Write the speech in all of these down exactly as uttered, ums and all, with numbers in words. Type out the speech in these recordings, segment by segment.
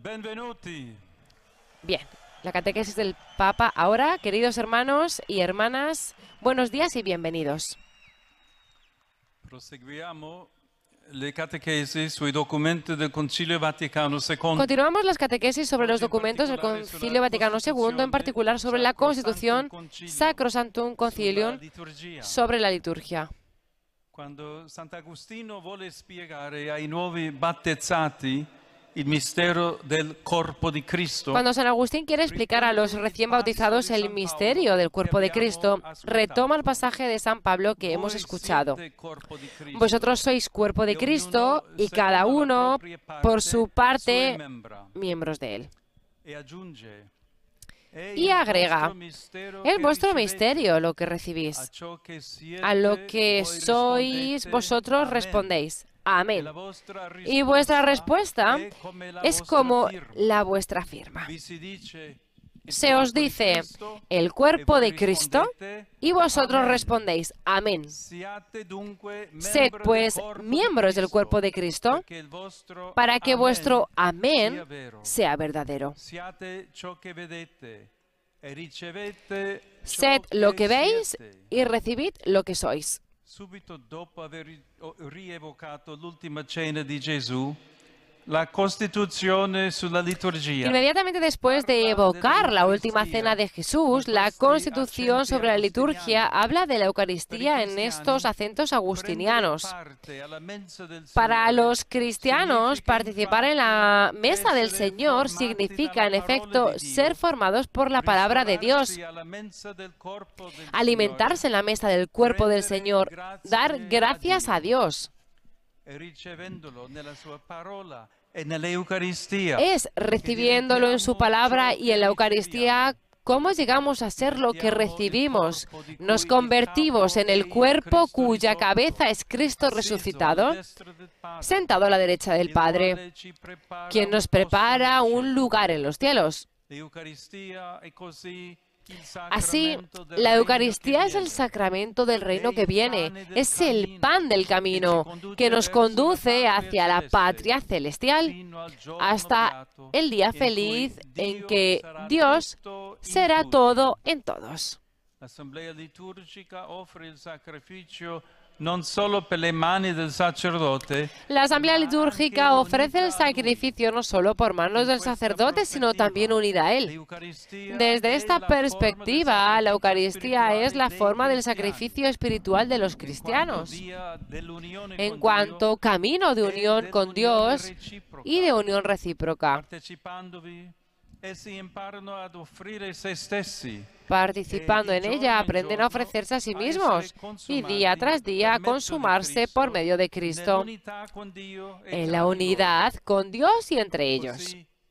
Benvenuti. Bien, la catequesis del Papa. Ahora, queridos hermanos y hermanas, buenos días y bienvenidos. Proseguiamo le catechesi sui documenti del Concilio Vaticano segundo. Continuamos las catequesis sobre los documentos del Concilio Vaticano segundo, en particular sobre la Constitución Sacrosanctum Concilium, sobre la liturgia. Cuando Sant'Agostino vuole spiegare ai nuovi battezzati il mistero del corpo di Cristo, Cuando San Agustín quiere explicar a los recién bautizados el misterio del cuerpo de Cristo, retoma el pasaje de San Pablo que hemos escuchado. Vosotros sois cuerpo de Cristo y cada uno, por su parte, miembros de él. Y agrega, es vuestro misterio lo que recibís. A lo que sois vosotros respondéis. Amén. Y vuestra respuesta es como la vuestra firma. Se os dice, el cuerpo de Cristo, y vosotros respondéis, amén. Sed pues miembros del cuerpo de Cristo, para que vuestro amén sea verdadero. Sed lo que veis y recibid lo que sois. Subito dopo aver rievocato l'ultima cena di Gesù, la Costituzione sulla liturgia. Inmediatamente después de evocar la última cena de Jesús, la Constitución sobre la liturgia habla de la Eucaristía en estos acentos agustinianos. Para los cristianos, participar en la mesa del Señor significa, en efecto, ser formados por la palabra de Dios, alimentarse en la mesa del cuerpo del Señor, dar gracias a Dios. Es recibiéndolo en su palabra y en la Eucaristía cómo llegamos a ser lo que recibimos. Nos convertimos en el cuerpo cuya cabeza es Cristo resucitado, sentado a la derecha del Padre, quien nos prepara un lugar en los cielos. Así, la Eucaristía es el sacramento del reino que viene, es el pan del camino que nos conduce hacia la patria celestial, hasta el día feliz en que Dios será todo en todos. Non solo per le mani del sacerdote. La asamblea litúrgica ofrece el sacrificio no solo por manos del sacerdote, sino también unida a él. Desde esta perspectiva, la Eucaristía es la forma del sacrificio espiritual de los cristianos, en cuanto camino de unión con Dios y de unión recíproca. Participando en ella, aprenden a ofrecerse a sí mismos y día tras día a consumarse por medio de Cristo, en la unidad con Dios y entre ellos.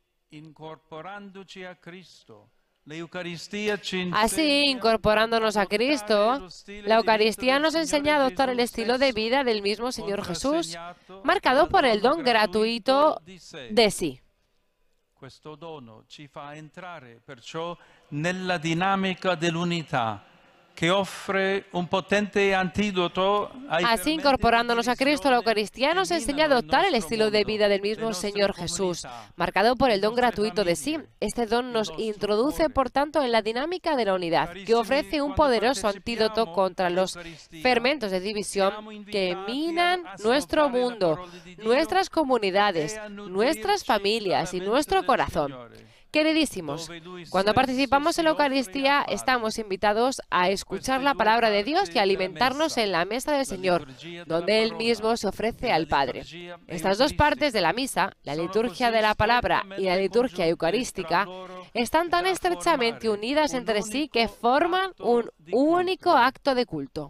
Así, incorporándonos a Cristo, la Eucaristía nos enseña a adoptar el estilo de vida del mismo Señor Jesús, marcado por el don gratuito de sí. Questo dono ci fa entrare perciò nella dinamica dell'unità que offre un potente antídoto. Así, incorporándonos a Cristo, la Eucaristía nos enseña a adoptar el estilo de vida del mismo Señor Jesús, marcado por el don gratuito de sí. Este don nos introduce, por tanto, en la dinámica de la unidad, que ofrece un poderoso antídoto contra los fermentos de división que minan nuestro mundo, nuestras comunidades, nuestras familias y nuestro corazón. Queridísimos, cuando participamos en la Eucaristía estamos invitados a escuchar la palabra de Dios y a alimentarnos en la mesa del Señor, donde Él mismo se ofrece al Padre. Estas dos partes de la misa, la liturgia de la palabra y la liturgia eucarística, están tan estrechamente unidas entre sí que forman un único acto de culto.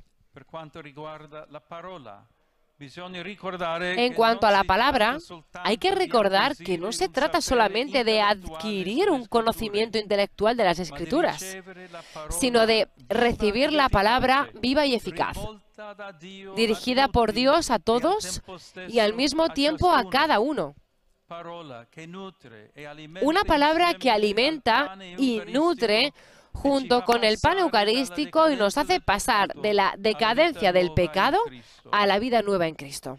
En cuanto a la palabra, hay que recordar que no se trata solamente de adquirir un conocimiento intelectual de las Escrituras, sino de recibir la palabra viva y eficaz, dirigida por Dios a todos y al mismo tiempo a cada uno. Una palabra que alimenta y nutre junto con el pan eucarístico y nos hace pasar de la decadencia del pecado a la vida nueva en Cristo.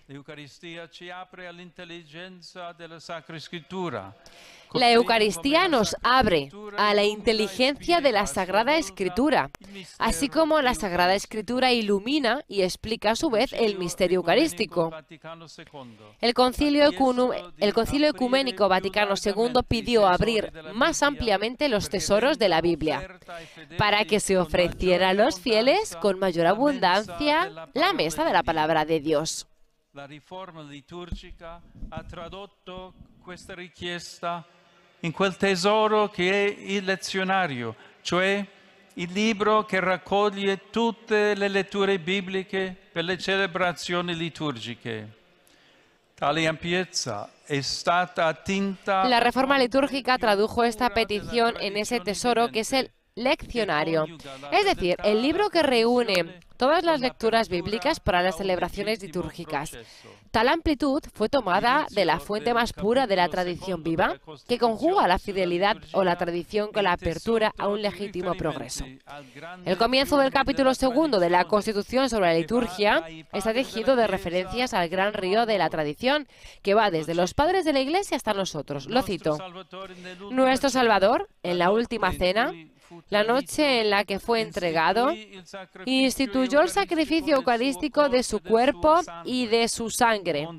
La Eucaristía nos abre a la inteligencia de la Sagrada Escritura, así como la Sagrada Escritura ilumina y explica a su vez el misterio eucarístico. El Concilio, el Concilio Ecuménico Vaticano segundo pidió abrir más ampliamente los tesoros de la Biblia, para que se ofreciera a los fieles con mayor abundancia la mesa de la palabra de Dios. La riforma liturgica ha tradotto questa richiesta in quel tesoro che è il lezionario, cioè il libro che raccoglie tutte le letture bibliche per le celebrazioni liturgiche. Tale ampiezza è stata attinta. La reforma litúrgica tradujo esta petición en ese tesoro que es el leccionario, es decir, el libro que reúne todas las lecturas bíblicas para las celebraciones litúrgicas. Tal amplitud fue tomada de la fuente más pura de la tradición viva, que conjuga la fidelidad o la tradición con la apertura a un legítimo progreso. El comienzo del capítulo segundo de la Constitución sobre la liturgia está tejido de referencias al gran río de la tradición, que va desde los padres de la Iglesia hasta nosotros. Lo cito: Nuestro Salvador, en la última cena, la noche en la que fue entregado, instituyó el sacrificio eucarístico de su cuerpo y de su sangre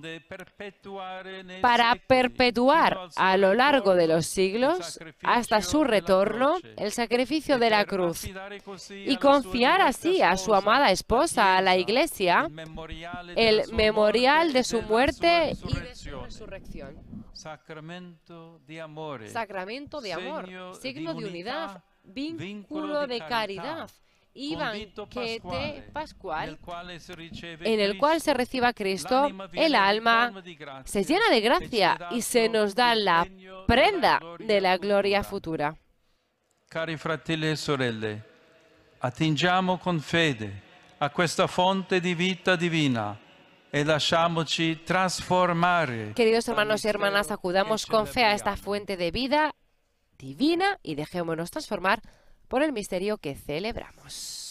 para perpetuar a lo largo de los siglos, hasta su retorno, el sacrificio de la cruz y confiar así a su amada esposa, a la Iglesia, el memorial de su muerte y de su resurrección. Sacramento de amor, Sacramento de amor, signo de unidad, vínculo de caridad y banquete pascual en el cual se recibe a Cristo, el alma se llena de gracia y se nos da la prenda de la gloria futura. Cari fratelli e sorelle, attingiamo con fede a questa fonte di vita divina e lasciamoci trasformare. Queridos hermanos y hermanas, acudamos con fe a esta fuente de vida divina y dejémonos transformar por el misterio que celebramos.